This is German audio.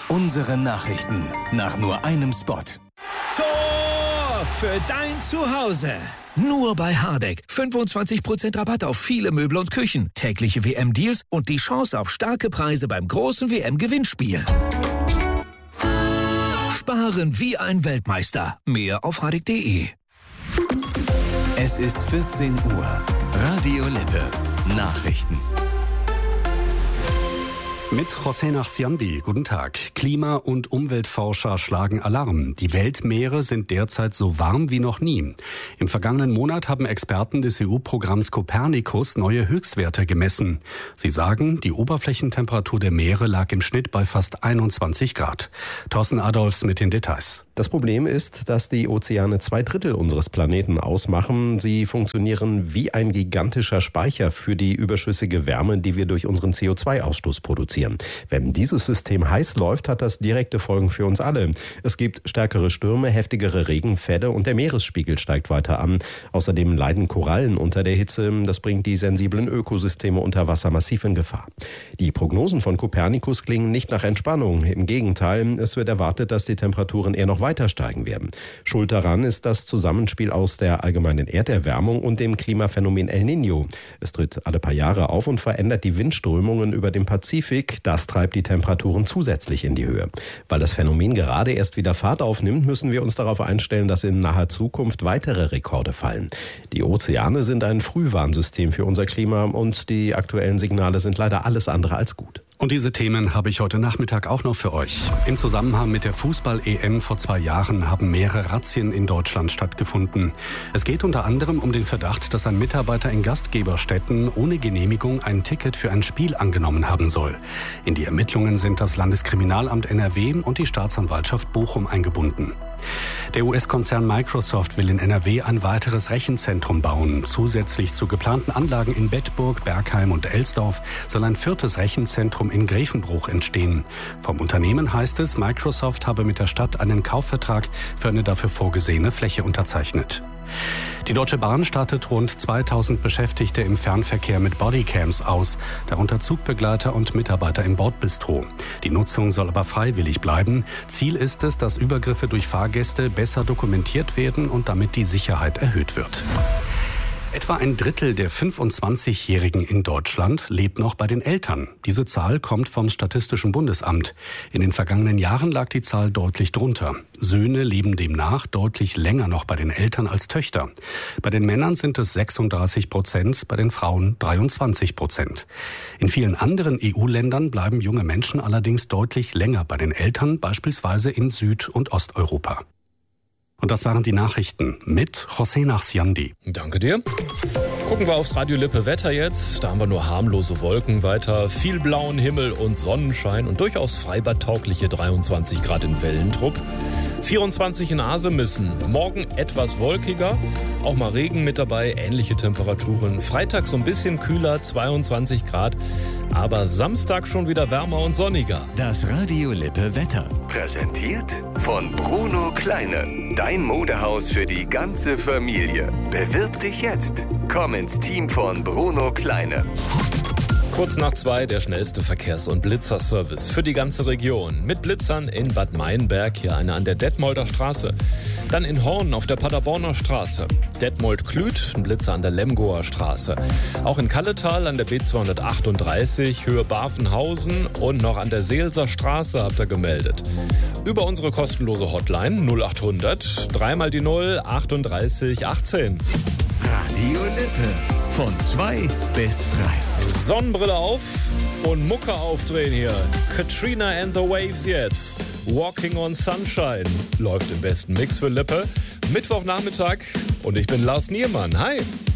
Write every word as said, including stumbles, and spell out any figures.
Unsere Nachrichten nach nur einem Spot. Tor für dein Zuhause. Nur bei Hardegg. fünfundzwanzig Prozent Rabatt auf viele Möbel und Küchen. Tägliche W M-Deals und die Chance auf starke Preise beim großen W M-Gewinnspiel. Sparen wie ein Weltmeister. Mehr auf hardegg punkt de. Es ist vierzehn Uhr. Radio Lippe. Nachrichten. Mit José Nachsiandi. Guten Tag. Klima- und Umweltforscher schlagen Alarm. Die Weltmeere sind derzeit so warm wie noch nie. Im vergangenen Monat haben Experten des E U-Programms Copernicus neue Höchstwerte gemessen. Sie sagen, die Oberflächentemperatur der Meere lag im Schnitt bei fast einundzwanzig Grad. Thorsten Adolfs mit den Details. Das Problem ist, dass die Ozeane zwei Drittel unseres Planeten ausmachen. Sie funktionieren wie ein gigantischer Speicher für die überschüssige Wärme, die wir durch unseren C O zwei Ausstoß produzieren. Wenn dieses System heiß läuft, hat das direkte Folgen für uns alle. Es gibt stärkere Stürme, heftigere Regenfälle und der Meeresspiegel steigt weiter an. Außerdem leiden Korallen unter der Hitze. Das bringt die sensiblen Ökosysteme unter Wasser massiv in Gefahr. Die Prognosen von Copernicus klingen nicht nach Entspannung. Im Gegenteil, es wird erwartet, dass die Temperaturen eher noch weiter steigen werden. Schuld daran ist das Zusammenspiel aus der allgemeinen Erderwärmung und dem Klimaphänomen El Niño. Es tritt alle paar Jahre auf und verändert die Windströmungen über dem Pazifik. Das treibt die Temperaturen zusätzlich in die Höhe. Weil das Phänomen gerade erst wieder Fahrt aufnimmt, müssen wir uns darauf einstellen, dass in naher Zukunft weitere Rekorde fallen. Die Ozeane sind ein Frühwarnsystem für unser Klima und die aktuellen Signale sind leider alles andere als gut. Und diese Themen habe ich heute Nachmittag auch noch für euch. Im Zusammenhang mit der Fußball-E M vor zwei Jahren haben mehrere Razzien in Deutschland stattgefunden. Es geht unter anderem um den Verdacht, dass ein Mitarbeiter in Gastgeberstätten ohne Genehmigung ein Ticket für ein Spiel angenommen haben soll. In die Ermittlungen sind das Landeskriminalamt N R W und die Staatsanwaltschaft Bochum eingebunden. Der U S-Konzern Microsoft will in N R W ein weiteres Rechenzentrum bauen. Zusätzlich zu geplanten Anlagen in Bedburg, Bergheim und Elsdorf soll ein viertes Rechenzentrum in Grevenbruch entstehen. Vom Unternehmen heißt es, Microsoft habe mit der Stadt einen Kaufvertrag für eine dafür vorgesehene Fläche unterzeichnet. Die Deutsche Bahn startet rund zweitausend Beschäftigte im Fernverkehr mit Bodycams aus, darunter Zugbegleiter und Mitarbeiter im Bordbistro. Die Nutzung soll aber freiwillig bleiben. Ziel ist es, dass Übergriffe durch Fahrgäste besser dokumentiert werden und damit die Sicherheit erhöht wird. Etwa ein Drittel der fünfundzwanzigjährigen in Deutschland lebt noch bei den Eltern. Diese Zahl kommt vom Statistischen Bundesamt. In den vergangenen Jahren lag die Zahl deutlich drunter. Söhne leben demnach deutlich länger noch bei den Eltern als Töchter. Bei den Männern sind es sechsunddreißig Prozent, bei den Frauen dreiundzwanzig Prozent. In vielen anderen E U-Ländern bleiben junge Menschen allerdings deutlich länger bei den Eltern, beispielsweise in Süd- und Osteuropa. Und das waren die Nachrichten mit José Nachsiandi. Danke dir. Gucken wir aufs Radio Lippe Wetter jetzt. Da haben wir nur harmlose Wolken weiter, viel blauen Himmel und Sonnenschein und durchaus freibadtaugliche dreiundzwanzig Grad in Wellentrupp. vierundzwanzig in Asemissen. Morgen etwas wolkiger, auch mal Regen mit dabei, ähnliche Temperaturen. Freitag so ein bisschen kühler, zweiundzwanzig Grad, aber Samstag schon wieder wärmer und sonniger. Das Radio Lippe Wetter. Präsentiert von Bruno Kleine. Dein Modehaus für die ganze Familie. Bewirb dich jetzt. Komm ins Team von Bruno Kleine. Kurz nach zwei der schnellste Verkehrs- und Blitzerservice für die ganze Region. Mit Blitzern in Bad Meinberg, hier eine an der Detmolder Straße. Dann in Horn auf der Paderborner Straße. Detmold-Klüt, ein Blitzer an der Lemgoer Straße. Auch in Kalletal an der B zweihundertachtunddreißig, Höhe Barvenhausen und noch an der Seelser Straße habt ihr gemeldet. Über unsere kostenlose Hotline null achthundert, dreimal die null, achtunddreißig achtzehn. Radio Lippe. Von zwei bis frei. Sonnenbrille auf und Mucke aufdrehen hier. Katrina and the Waves jetzt. Walking on Sunshine läuft im besten Mix für Lippe. Mittwochnachmittag und ich bin Lars Niermann. Hi.